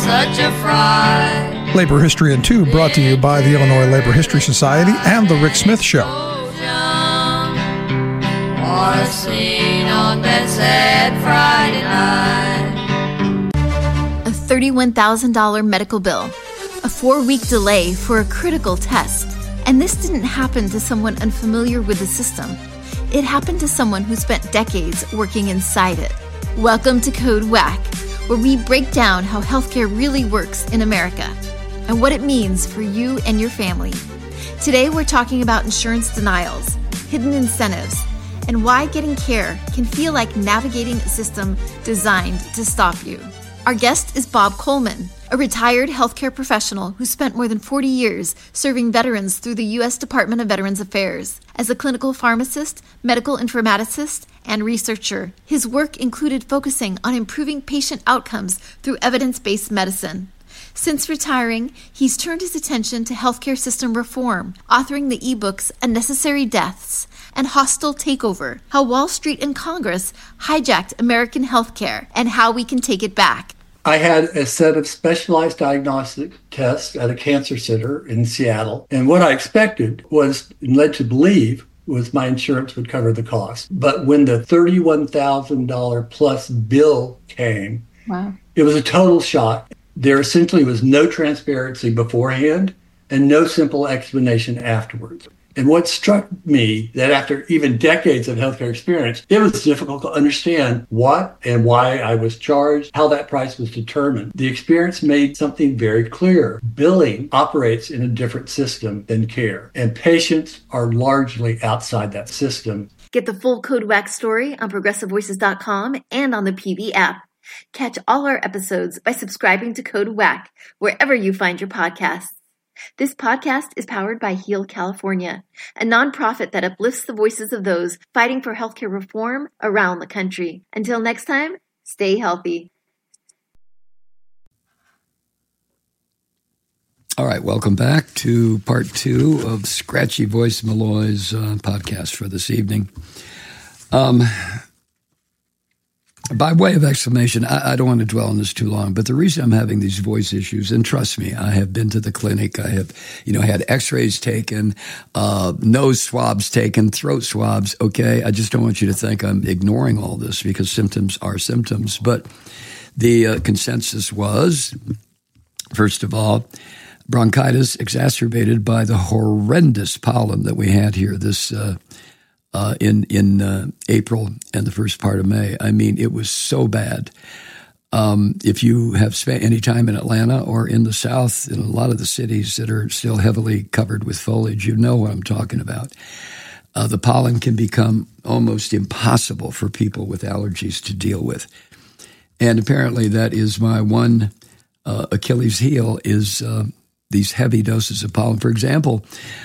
such a fright. Labor History in 2 brought to you by the Illinois Labor History Society and The Rick Smith Show. Or seen on that sad Friday night. A $31,000 medical bill, a 4-week delay for a critical test. And this didn't happen to someone unfamiliar with the system. It happened to someone who spent decades working inside it. Welcome to Code Whack, where we break down how healthcare really works in America and what it means for you and your family. Today, we're talking about insurance denials, hidden incentives, and why getting care can feel like navigating a system designed to stop you. Our guest is Bob Coleman, a retired healthcare professional who spent more than 40 years serving veterans through the U.S. Department of Veterans Affairs. As a clinical pharmacist, medical informaticist, and researcher, his work included focusing on improving patient outcomes through evidence-based medicine. Since retiring, he's turned his attention to healthcare system reform, authoring the ebooks Unnecessary Deaths and Hostile Takeover, How Wall Street and Congress Hijacked American Healthcare and How We Can Take It Back. I had a set of specialized diagnostic tests at a cancer center in Seattle. And what I expected was, and led to believe, was my insurance would cover the cost. But when the $31,000 plus bill came, Wow. It was a total shock. There essentially was no transparency beforehand and no simple explanation afterwards. And what struck me that after even decades of healthcare experience, it was difficult to understand what and why I was charged, how that price was determined. The experience made something very clear. Billing operates in a different system than care, and patients are largely outside that system. Get the full Code Whack story on ProgressiveVoices.com and on the PV app. Catch all our episodes by subscribing to Code Whack wherever you find your podcasts. This podcast is powered by Heal California, a nonprofit that uplifts the voices of those fighting for healthcare reform around the country. Until next time, stay healthy. All right, welcome back to part 2 of Scratchy Voice Malloy's podcast for this evening. By way of explanation, I don't want to dwell on this too long, but the reason I'm having these voice issues, and trust me, I have been to the clinic. I have, had x-rays taken, nose swabs taken, throat swabs, okay? I just don't want you to think I'm ignoring all this because symptoms are symptoms. But the consensus was, first of all, bronchitis exacerbated by the horrendous pollen that we had here this in April and the first part of May. I mean, it was so bad. If you have spent any time in Atlanta or in the South, in a lot of the cities that are still heavily covered with foliage, you know what I'm talking about. The pollen can become almost impossible for people with allergies to deal with. And apparently that is my one Achilles heel is these heavy doses of pollen. For example,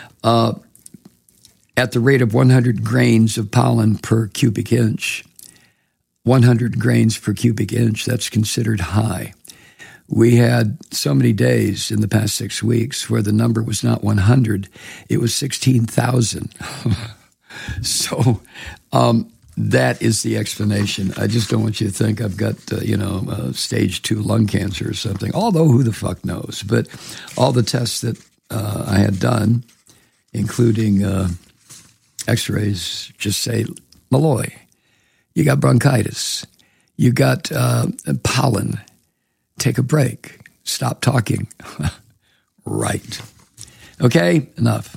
at the rate of 100 grains of pollen per cubic inch, 100 grains per cubic inch, that's considered high. We had so many days in the past 6 weeks where the number was not 100, it was 16,000. So that is the explanation. I just don't want you to think I've got, stage 2 lung cancer or something, although who the fuck knows. But all the tests that I had done, including x-rays, just say, Malloy, you got bronchitis. You got pollen. Take a break. Stop talking. Right. Okay, enough.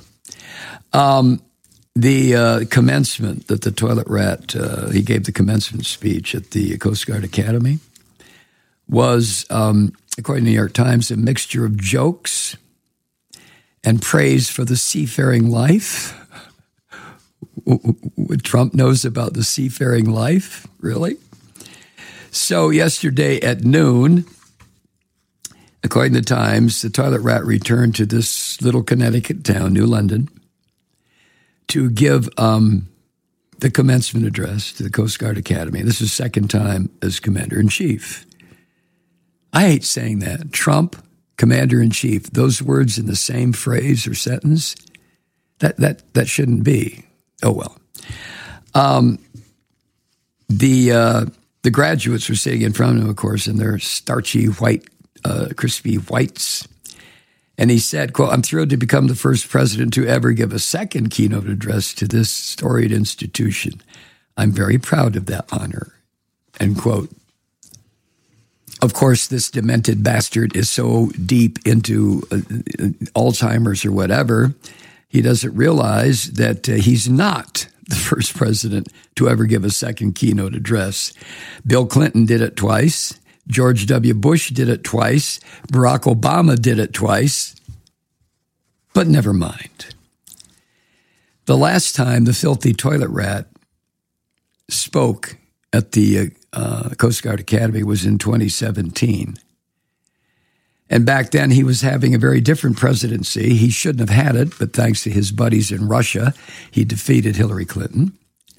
The commencement that the toilet rat, he gave the commencement speech at the Coast Guard Academy was, according to the New York Times, a mixture of jokes and praise for the seafaring life. What Trump knows about the seafaring life, really? So yesterday at noon, according to the Times, the toilet rat returned to this little Connecticut town, New London, to give the commencement address to the Coast Guard Academy. This is second time as Commander-in-Chief. I hate saying that. Trump, Commander-in-Chief, those words in the same phrase or sentence, that shouldn't be. Oh, well. The graduates were sitting in front of him, of course, in their starchy white crispy whites. And he said, quote, "I'm thrilled to become the first president to ever give a second keynote address to this storied institution. I'm very proud of that honor," end quote. Of course, this demented bastard is so deep into Alzheimer's or whatever, he doesn't realize that he's not the first president to ever give a second keynote address. Bill Clinton did it twice. George W. Bush did it twice. Barack Obama did it twice. But never mind. The last time the filthy toilet rat spoke at the Coast Guard Academy was in 2017. And back then he was having a very different presidency. He shouldn't have had it, but thanks to his buddies in Russia, he defeated Hillary Clinton.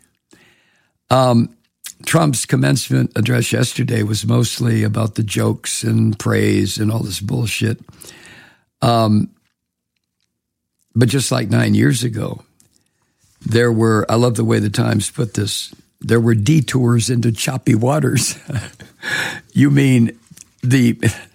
Trump's commencement address yesterday was mostly about the jokes and praise and all this bullshit. But just like 9 years ago, there were, I love the way the Times put this, there were detours into choppy waters. You mean the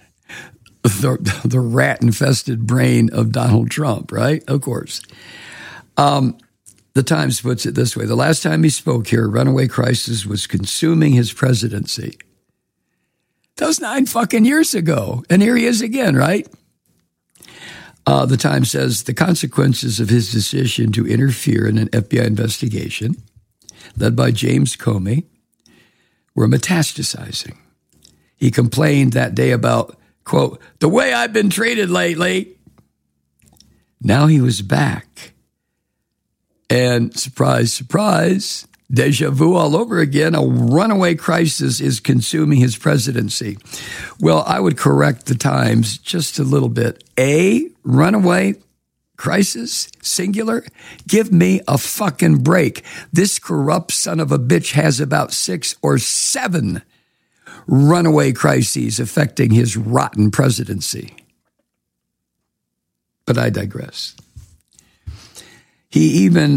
rat-infested brain of Donald Trump, right? Of course. The Times puts it this way. The last time he spoke here, a runaway crisis was consuming his presidency. That was 9 fucking years ago. And here he is again, right? The Times says the consequences of his decision to interfere in an FBI investigation led by James Comey were metastasizing. He complained that day about, quote, "the way I've been treated lately." Now he was back. And surprise, surprise, deja vu all over again. A runaway crisis is consuming his presidency. Well, I would correct the Times just a little bit. A runaway crisis, singular? Give me a fucking break. This corrupt son of a bitch has about 6 or 7 runaway crises affecting his rotten presidency. But I digress. He even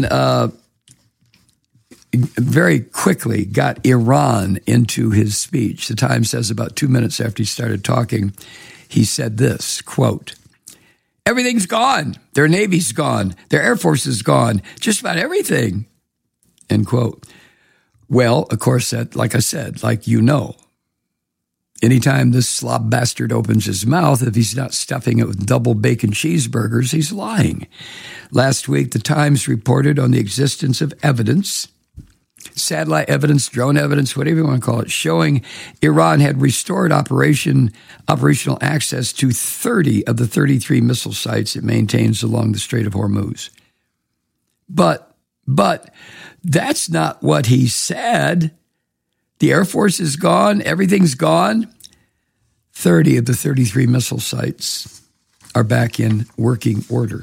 very quickly got Iran into his speech. The Times says about 2 minutes after he started talking, he said this, quote, "Everything's gone. Their Navy's gone. Their Air Force is gone. Just about everything," end quote. Well, of course, that, like I said, like you know, anytime this slob bastard opens his mouth, if he's not stuffing it with double bacon cheeseburgers, he's lying. Last week, the Times reported on the existence of evidence, satellite evidence, drone evidence, whatever you want to call it, showing Iran had restored operational access to 30 of the 33 missile sites it maintains along the Strait of Hormuz. But that's not what he said. The Air Force is gone. Everything's gone. 30 of the 33 missile sites are back in working order.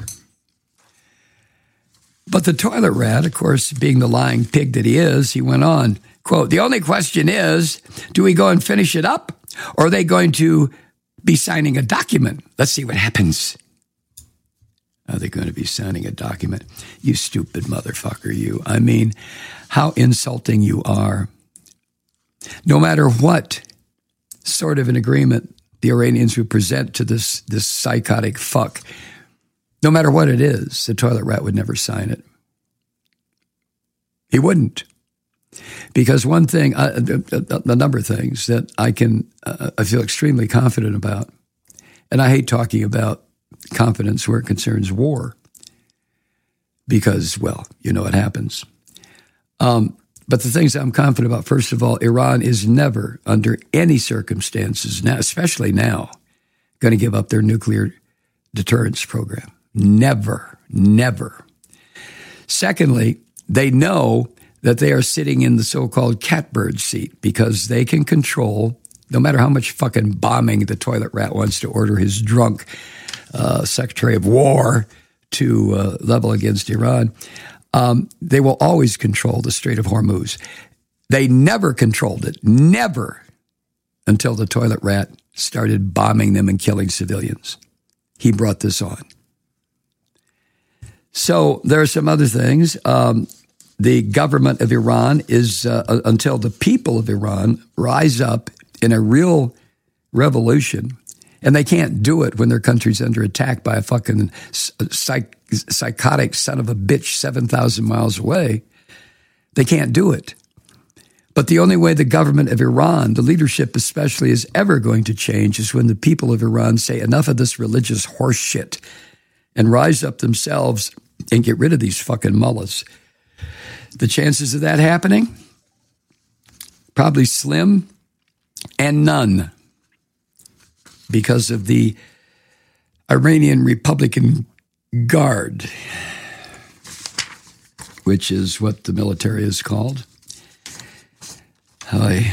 But the toilet rat, of course, being the lying pig that he is, he went on, quote, "The only question is, do we go and finish it up, or are they going to be signing a document? Let's see what happens." Are they going to be signing a document? You stupid motherfucker, you. I mean, how insulting you are. No matter what sort of an agreement the Iranians would present to this psychotic fuck, no matter what it is, the toilet rat would never sign it. He wouldn't. Because one thing, a number of things that I feel extremely confident about, and I hate talking about confidence where it concerns war, because, well, you know what happens. But the things I'm confident about, first of all, Iran is never, under any circumstances, now, especially now, going to give up their nuclear deterrence program. Never, never. Secondly, they know that they are sitting in the so-called catbird seat because they can control, no matter how much fucking bombing the toilet rat wants to order his drunk Secretary of War to level against Iran, they will always control the Strait of Hormuz. They never controlled it, never, until the toilet rat started bombing them and killing civilians. He brought this on. So there are some other things. The government of Iran is, until the people of Iran rise up in a real revolution And they can't do it when their country's under attack by a fucking psychotic son of a bitch 7,000 miles away. They can't do it. But the only way the government of Iran, the leadership especially, is ever going to change is when the people of Iran say enough of this religious horse shit and rise up themselves and get rid of these fucking mullahs. The chances of that happening? Probably slim and none, because of the Iranian Republican Guard, which is what the military is called. But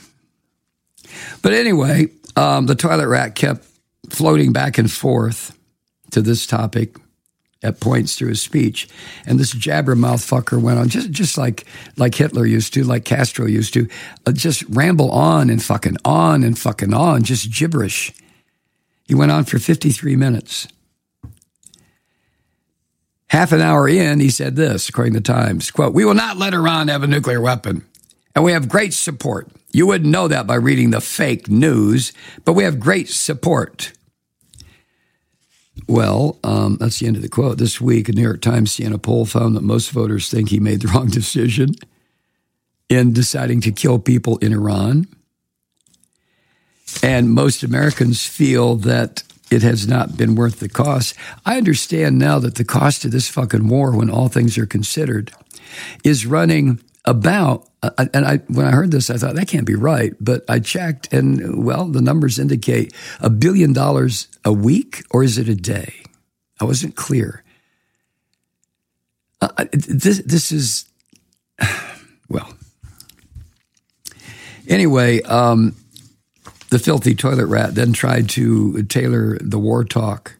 anyway, the toilet rat kept floating back and forth to this topic at points through his speech. And this jabbermouth fucker went on, just like Hitler used to, like Castro used to, just ramble on, just gibberish. He went on for 53 minutes. Half an hour in, he said this, according to Times, quote, "We will not let Iran have a nuclear weapon, and we have great support. You wouldn't know that by reading the fake news, but we have great support." Well, that's the end of the quote. This week, a New York Times Siena poll found that most voters think he made the wrong decision in deciding to kill people in Iran. And most Americans feel that it has not been worth the cost. I understand now that the cost of this fucking war, when all things are considered, is running about, when I heard this, I thought, that can't be right. But I checked, and, well, the numbers indicate $1 billion a week, or is it a day? I wasn't clear. This is, well. Anyway, the filthy toilet rat then tried to tailor the war talk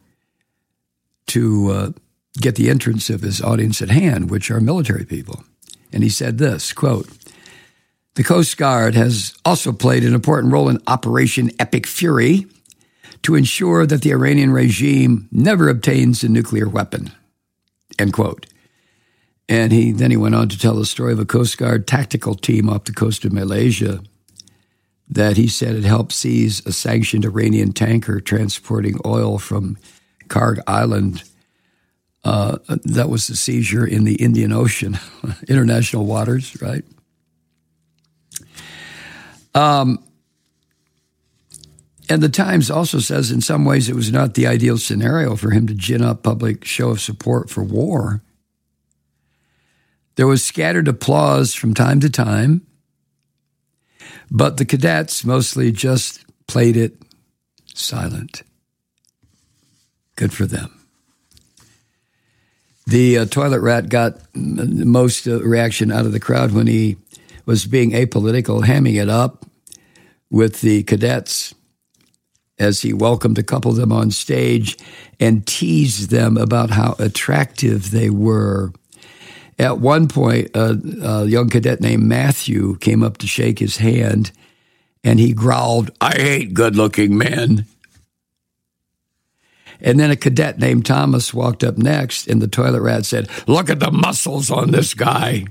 to get the interest of his audience at hand, which are military people. And he said this, quote, "The Coast Guard has also played an important role in Operation Epic Fury to ensure that the Iranian regime never obtains a nuclear weapon," end quote. And then he went on to tell the story of a Coast Guard tactical team off the coast of Malaysia that he said had helped seize a sanctioned Iranian tanker transporting oil from Karg Island. That was the seizure in the Indian Ocean, international waters, right? And the Times also says in some ways it was not the ideal scenario for him to gin up public show of support for war. There was scattered applause from time to time, but the cadets mostly just played it silent. Good for them. The toilet rat got most reaction out of the crowd when he was being apolitical, hamming it up with the cadets as he welcomed a couple of them on stage and teased them about how attractive they were. At one point, a young cadet named Matthew came up to shake his hand, and he growled, "I hate good-looking men." And then a cadet named Thomas walked up next, and the toilet rat said, "Look at the muscles on this guy."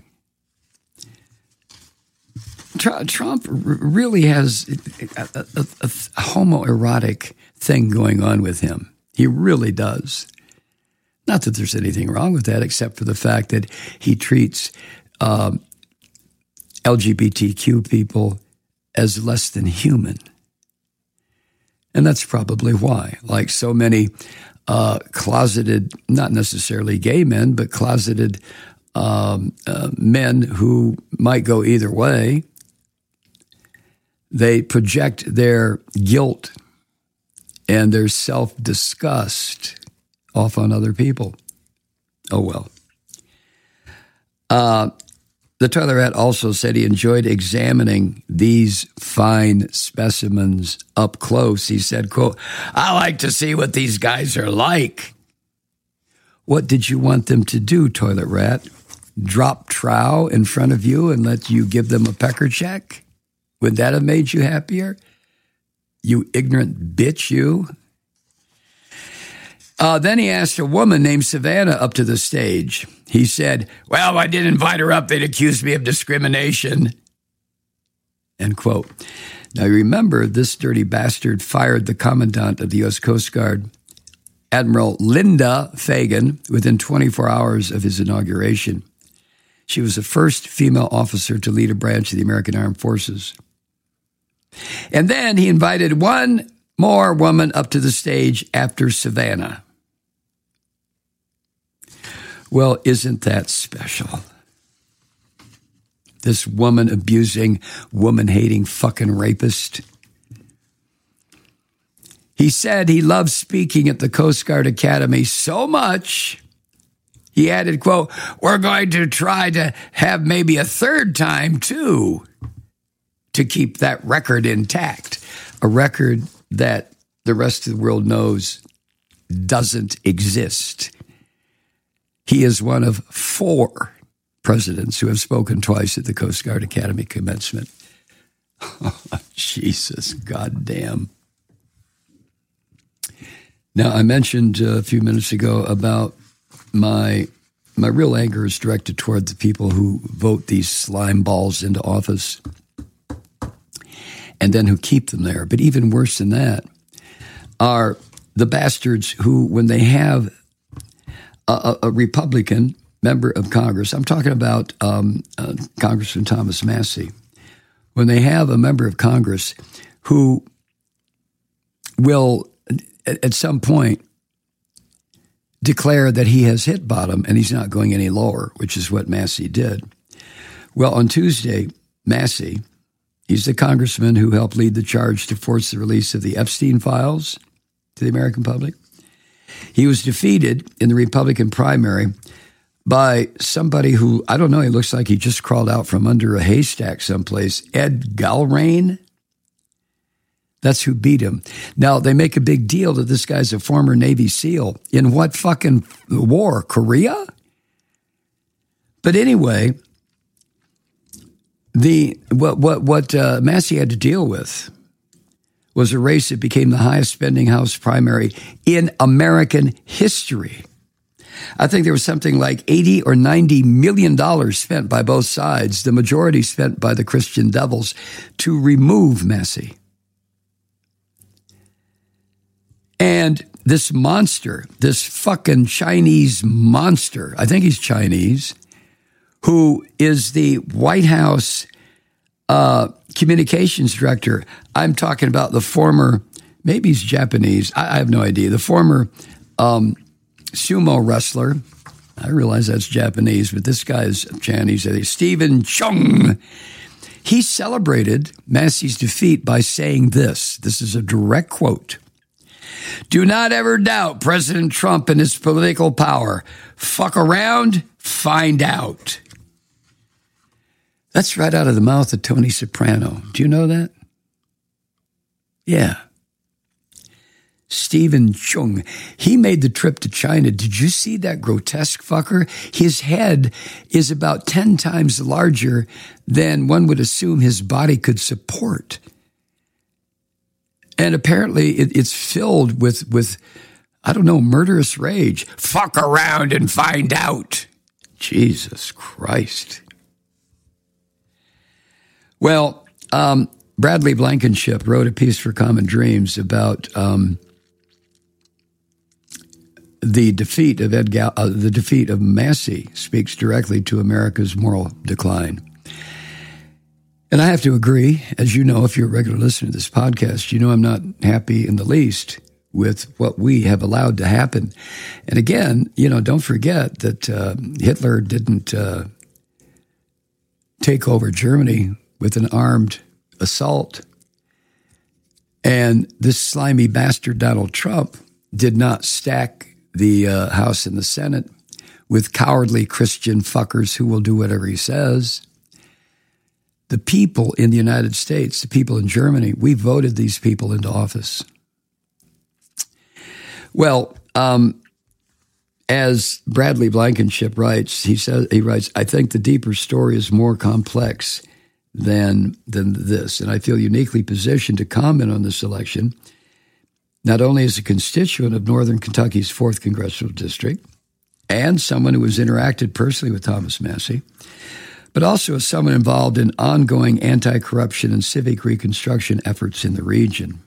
Trump really has a homoerotic thing going on with him. He really does. Not that there's anything wrong with that, except for the fact that he treats LGBTQ people as less than human. And that's probably why. Like so many closeted, not necessarily gay men, but closeted men who might go either way, they project their guilt and their self-disgust off on other people. Oh, well. The toilet rat also said he enjoyed examining these fine specimens up close. He said, quote, "I like to see what these guys are like." What did you want them to do, toilet rat? Drop trow in front of you and let you give them a pecker check? Would that have made you happier? You ignorant bitch, you. Then he asked a woman named Savannah up to the stage. He said, "Well, I didn't invite her up. They'd accuse me of discrimination." End quote. Now, you remember, this dirty bastard fired the commandant of the U.S. Coast Guard, Admiral Linda Fagan, within 24 hours of his inauguration. She was the first female officer to lead a branch of the American Armed Forces. And then he invited one more woman up to the stage after Savannah. Well, isn't that special? This woman-abusing, woman-hating fucking rapist. He said he loved speaking at the Coast Guard Academy so much, he added, quote, "We're going to try to have maybe a third time, too, to keep that record intact." A record that the rest of the world knows doesn't exist. He is one of 4 presidents who have spoken twice at the Coast Guard Academy commencement. Oh, Jesus, goddamn. Now, I mentioned a few minutes ago about my real anger is directed toward the people who vote these slime balls into office and then who keep them there. But even worse than that are the bastards who, when they have a Republican member of Congress, I'm talking about Congressman Thomas Massie, when they have a member of Congress who will, at some point, declare that he has hit bottom and he's not going any lower, which is what Massie did. Well, on Tuesday, Massie, he's the congressman who helped lead the charge to force the release of the Epstein files to the American public. He was defeated in the Republican primary by somebody who, I don't know, he looks like he just crawled out from under a haystack someplace, Ed Galrain. That's who beat him. Now, they make a big deal that this guy's a former Navy SEAL. In what fucking war? Korea? But anyway, what Massie had to deal with was a race that became the highest spending House primary in American history. I think there was something like $80 or $90 million spent by both sides, the majority spent by the Christian devils, to remove Massie. And this monster, this fucking Chinese monster, I think he's Chinese, who is the White House communications director. I'm talking about the former, maybe he's Japanese, I have no idea, the former sumo wrestler. I realize that's Japanese, but this guy is Chinese. Stephen Chung. He celebrated Massie's defeat by saying this. This is a direct quote. "Do not ever doubt President Trump and his political power. Fuck around, find out." That's right out of the mouth of Tony Soprano. Do you know that? Yeah. Stephen Chung. He made the trip to China. Did you see that grotesque fucker? His head is about 10 times larger than one would assume his body could support. And apparently it's filled with, I don't know, murderous rage. Fuck around and find out. Jesus Christ. Well, Bradley Blankenship wrote a piece for Common Dreams about the defeat of Massie speaks directly to America's moral decline. And I have to agree, as you know, if you're a regular listener to this podcast, you know I'm not happy in the least with what we have allowed to happen. And again, don't forget that Hitler didn't take over Germany with an armed assault. And this slimy bastard Donald Trump did not stack the House and the Senate with cowardly Christian fuckers who will do whatever he says. The people in the United States, the people in Germany, we voted these people into office. Well, as Bradley Blankenship writes, he writes, "I think the deeper story is more complex than this, and I feel uniquely positioned to comment on this election, not only as a constituent of Northern Kentucky's 4th Congressional District and someone who has interacted personally with Thomas Massie, but also as someone involved in ongoing anti-corruption and civic reconstruction efforts in the region.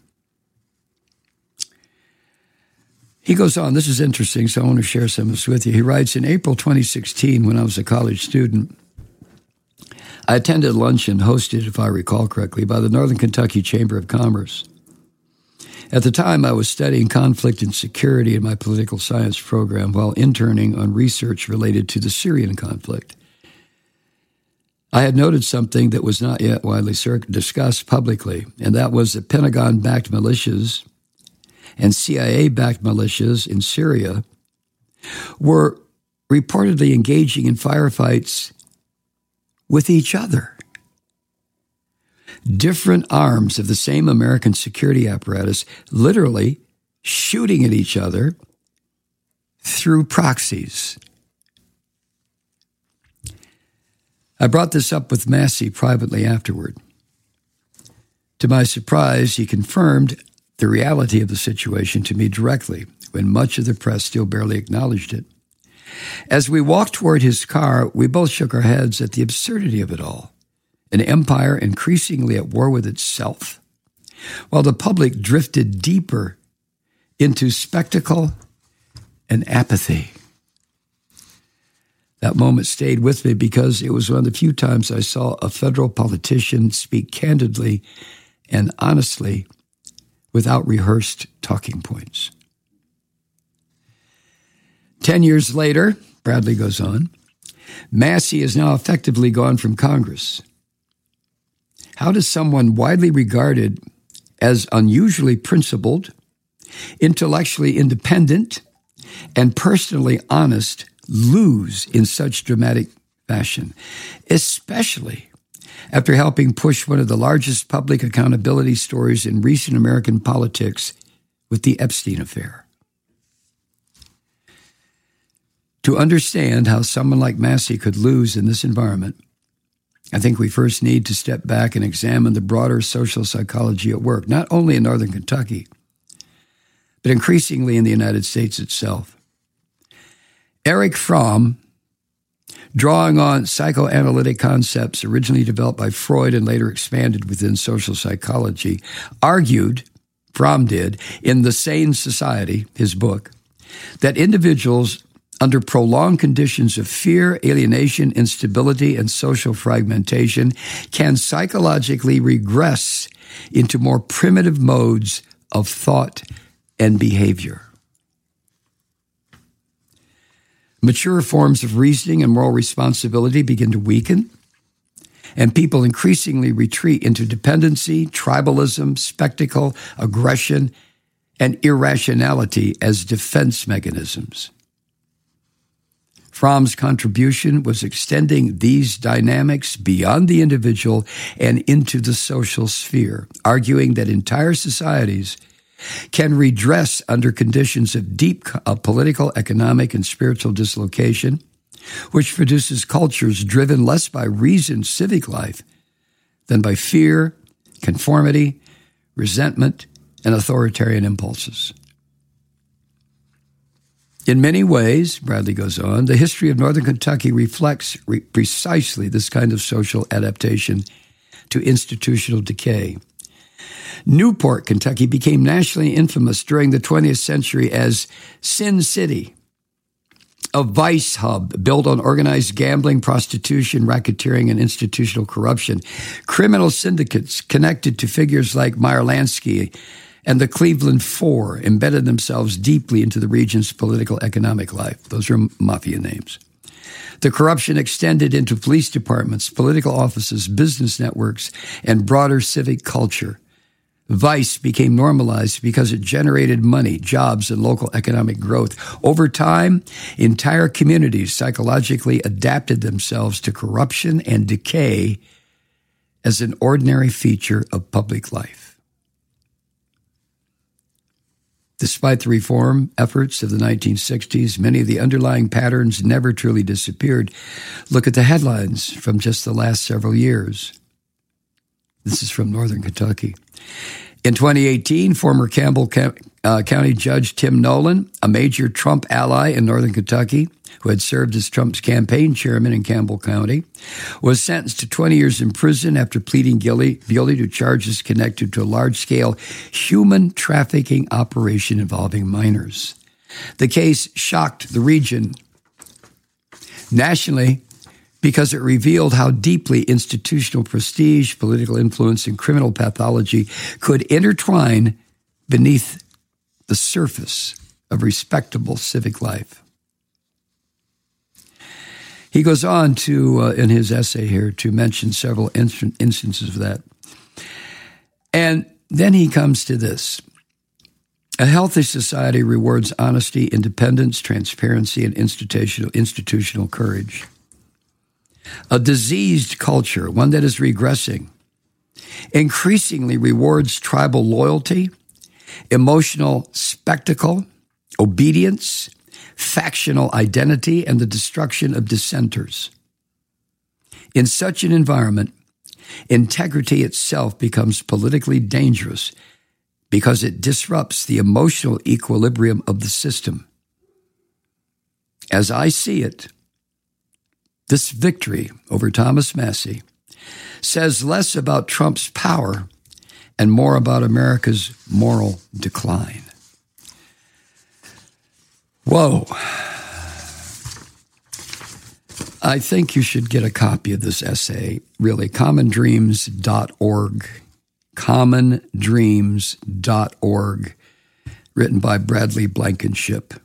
He goes on, this is interesting, so I want to share some of this with you. He writes, in April 2016, when I was a college student, I attended a luncheon hosted, if I recall correctly, by the Northern Kentucky Chamber of Commerce. At the time, I was studying conflict and security in my political science program while interning on research related to the Syrian conflict. I had noted something that was not yet widely discussed publicly, and that was that Pentagon-backed militias and CIA-backed militias in Syria were reportedly engaging in firefights with each other. Different arms of the same American security apparatus literally shooting at each other through proxies. I brought this up with Massey privately afterward. To my surprise, he confirmed the reality of the situation to me directly, when much of the press still barely acknowledged it. As we walked toward his car, we both shook our heads at the absurdity of it all. An empire increasingly at war with itself, while the public drifted deeper into spectacle and apathy. That moment stayed with me because it was one of the few times I saw a federal politician speak candidly and honestly without rehearsed talking points. 10 years later, Bradley goes on, Massey is now effectively gone from Congress. How does someone widely regarded as unusually principled, intellectually independent, and personally honest lose in such dramatic fashion, especially after helping push one of the largest public accountability stories in recent American politics with the Epstein affair? To understand how someone like Massey could lose in this environment, I think we first need to step back and examine the broader social psychology at work, not only in Northern Kentucky, but increasingly in the United States itself. Erich Fromm, drawing on psychoanalytic concepts originally developed by Freud and later expanded within social psychology, argued, Fromm did, in The Sane Society, his book, that individuals under prolonged conditions of fear, alienation, instability, and social fragmentation can psychologically regress into more primitive modes of thought and behavior. Mature forms of reasoning and moral responsibility begin to weaken, and people increasingly retreat into dependency, tribalism, spectacle, aggression, and irrationality as defense mechanisms. Fromm's contribution was extending these dynamics beyond the individual and into the social sphere, arguing that entire societies can redress under conditions of deep political, economic, and spiritual dislocation, which produces cultures driven less by reasoned civic life than by fear, conformity, resentment, and authoritarian impulses. In many ways, Bradley goes on, the history of Northern Kentucky reflects precisely this kind of social adaptation to institutional decay. Newport, Kentucky, became nationally infamous during the 20th century as Sin City, a vice hub built on organized gambling, prostitution, racketeering, and institutional corruption. Criminal syndicates connected to figures like Meyer Lansky and the Cleveland Four embedded themselves deeply into the region's political economic life. Those are mafia names. The corruption extended into police departments, political offices, business networks, and broader civic culture. Vice became normalized because it generated money, jobs, and local economic growth. Over time, entire communities psychologically adapted themselves to corruption and decay as an ordinary feature of public life. Despite the reform efforts of the 1960s, many of the underlying patterns never truly disappeared. Look at the headlines from just the last several years. This is from Northern Kentucky. In 2018, former Campbell County Judge Tim Nolan, a major Trump ally in northern Kentucky, who had served as Trump's campaign chairman in Campbell County, was sentenced to 20 years in prison after pleading guilty to charges connected to a large-scale human trafficking operation involving minors. The case shocked the region nationally because it revealed how deeply institutional prestige, political influence, and criminal pathology could intertwine beneath the surface of respectable civic life. He goes on to, in his essay here, to mention several instances of that. And then he comes to this. A healthy society rewards honesty, independence, transparency, and institutional courage. A diseased culture, one that is regressing, increasingly rewards tribal loyalty, emotional spectacle, obedience, factional identity, and the destruction of dissenters. In such an environment, integrity itself becomes politically dangerous because it disrupts the emotional equilibrium of the system. As I see it, this victory over Thomas Massie says less about Trump's power and more about America's moral decline. Whoa. I think you should get a copy of this essay, really, commondreams.org, commondreams.org, written by Bradley Blankenship.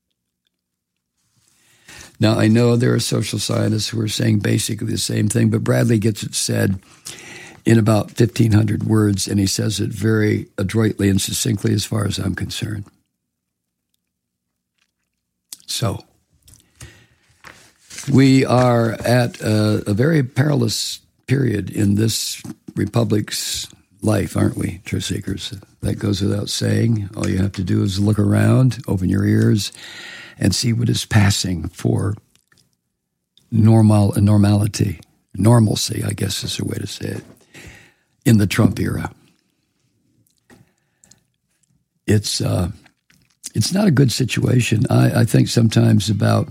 Now, I know there are social scientists who are saying basically the same thing, but Bradley gets it said in about 1,500 words, and he says it very adroitly and succinctly as far as I'm concerned. So, we are at a very perilous period in this republic's life, aren't we, truth seekers? That goes without saying. All you have to do is look around, open your ears, and see what is passing for normalcy, I guess is a way to say it, in the Trump era. It's not a good situation. I think sometimes about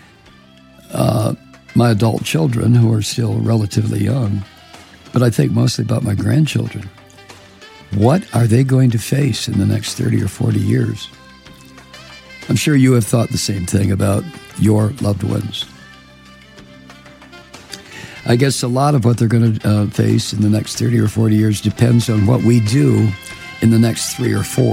my adult children who are still relatively young, but I think mostly about my grandchildren. What are they going to face in the next 30 or 40 years? I'm sure you have thought the same thing about your loved ones. I guess a lot of what they're going to face in the next 30 or 40 years depends on what we do in the next 3 or 4.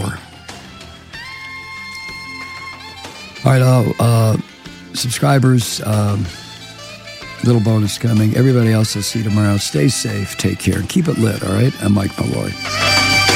All right, subscribers, little bonus coming. Everybody else, I'll see you tomorrow. Stay safe, take care, and keep it lit, all right? I'm Mike Malloy.